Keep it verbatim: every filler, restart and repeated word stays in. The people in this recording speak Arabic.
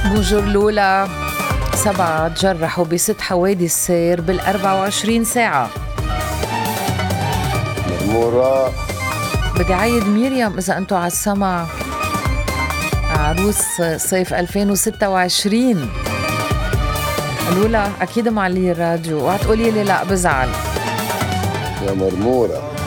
بوجور لولا. سبعة تجرحوا بست حوادث سير بالأربع وعشرين ساعة. مرمورة. بدي عايد مريم إذا أنتوا على السمع. عروس صيف ألفين وستة وعشرين. لولا أكيد معلي الراديو، وهتقولي لي لا بزعل. يا مرمورة.